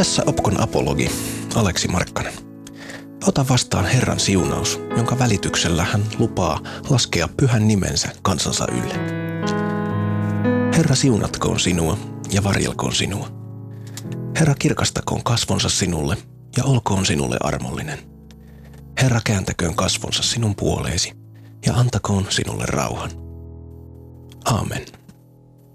Tässä Opkon apologi, Aleksi Markkanen. Ota vastaan Herran siunaus, jonka välityksellä hän lupaa laskea pyhän nimensä kansansa ylle. Herra siunatkoon sinua ja varjelkoon sinua. Herra kirkastakoon kasvonsa sinulle ja olkoon sinulle armollinen. Herra kääntäköön kasvonsa sinun puoleesi ja antakoon sinulle rauhan. Aamen.